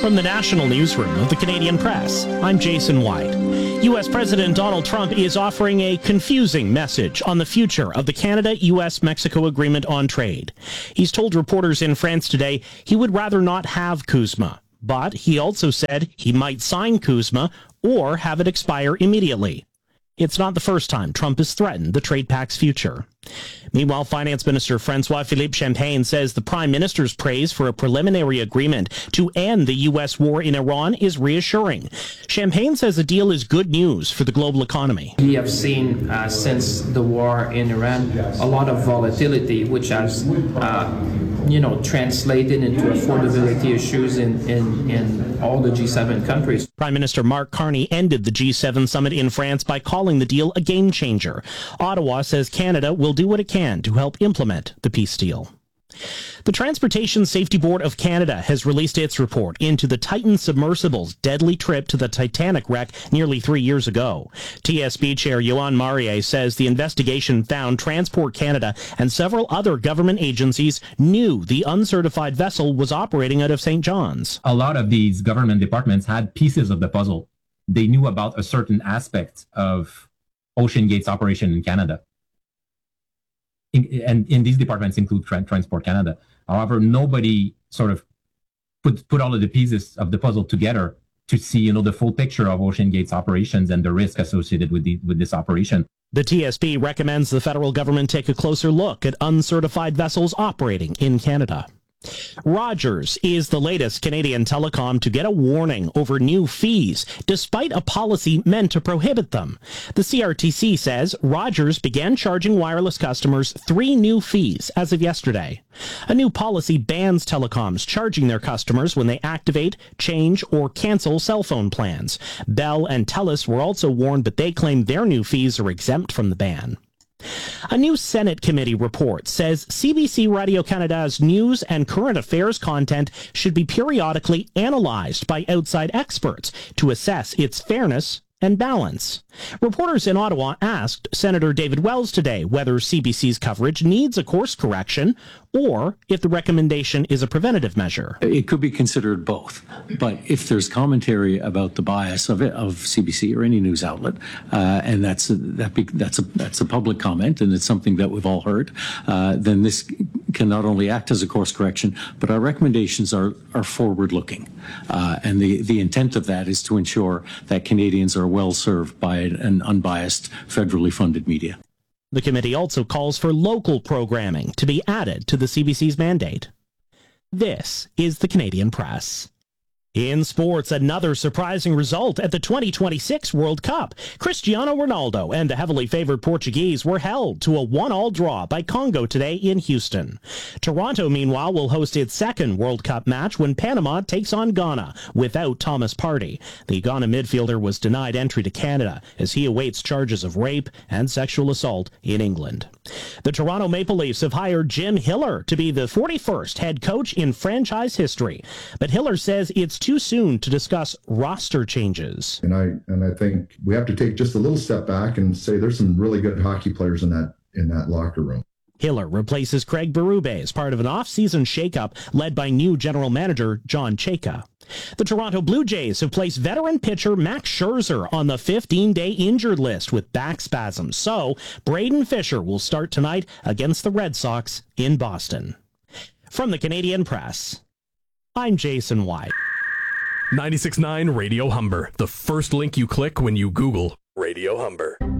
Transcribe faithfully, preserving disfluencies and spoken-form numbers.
From the national newsroom of the Canadian Press, I'm Jason White. U S. President Donald Trump is offering a confusing message on the future of the Canada-U S. Mexico Agreement on Trade. He's told reporters in France today he would rather not have CUSMA, but he also said he might sign CUSMA or have it expire immediately. It's not the first time Trump has threatened the trade pact's future. Meanwhile, Finance Minister François-Philippe Champagne says the Prime Minister's praise for a preliminary agreement to end the U S war in Iran is reassuring. Champagne says the deal is good news for the global economy. We have seen uh, since the war in Iran a lot of volatility, which has uh, you know, translated into affordability issues in, in, in all the G seven countries. Prime Minister Mark Carney ended the G seven summit in France by calling the deal a game changer. Ottawa says Canada will do what it can to help implement the peace deal. The Transportation Safety Board of Canada has released its report into the Titan submersible's deadly trip to the Titanic wreck nearly three years ago. T S B Chair Yohann Marier says the investigation found Transport Canada and several other government agencies knew the uncertified vessel was operating out of Saint John's. A lot of these government departments had pieces of the puzzle. They knew about a certain aspect of OceanGate's operation in Canada. In, and in these departments include Transport Canada. However, nobody sort of put put all of the pieces of the puzzle together to see, you know, the full picture of OceanGate's operations and the risk associated with the with this operation. The T S B recommends the federal government take a closer look at uncertified vessels operating in Canada. Rogers is the latest Canadian telecom to get a warning over new fees, despite a policy meant to prohibit them. The C R T C says Rogers began charging wireless customers three new fees as of yesterday. A new policy bans telecoms charging their customers when they activate, change, or cancel cell phone plans. Bell and TELUS were also warned, but they claim their new fees are exempt from the ban. A new Senate committee report says C B C Radio-Canada's news and current affairs content should be periodically analyzed by outside experts to assess its fairness and balance. Reporters in Ottawa asked Senator David Wells today whether C B C's coverage needs a course correction or if the recommendation is a preventative measure. It could be considered both, but if there's commentary about the bias of it, of C B C or any news outlet, uh, and that's a, that be, that's a that's a public comment, and it's something that we've all heard, uh, then this can not only act as a course correction, but our recommendations are are forward-looking, uh, and the the intent of that is to ensure that Canadians are well served by an unbiased, federally funded media. The committee also calls for local programming to be added to the C B C's mandate. This is the Canadian Press. In sports, another surprising result at the twenty twenty-six World Cup. Cristiano Ronaldo and the heavily favored Portuguese were held to a one-all draw by Congo today in Houston. Toronto, meanwhile, will host its second World Cup match when Panama takes on Ghana without Thomas Partey. The Ghana midfielder was denied entry to Canada as he awaits charges of rape and sexual assault in England. The Toronto Maple Leafs have hired Jim Hiller to be the forty-first head coach in franchise history, but Hiller says it's too soon to discuss roster changes. And I and I think we have to take just a little step back and say there's some really good hockey players in that in that locker room. Hiller replaces Craig Berube as part of an off-season shakeup led by new general manager John Chayka. The Toronto Blue Jays have placed veteran pitcher Max Scherzer on the fifteen-day injured list with back spasms. So Braden Fisher will start tonight against the Red Sox in Boston. From the Canadian Press, I'm Jason White. ninety-six point nine Radio Humber, the first link you click when you Google Radio Humber.